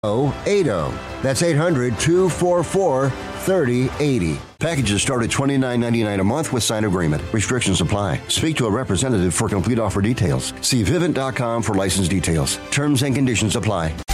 That's 800-244-3080. Packages start at $29.99 a month with sign agreement. Restrictions apply. Speak to a representative for complete offer details. See Vivint.com for license details. Terms and conditions apply.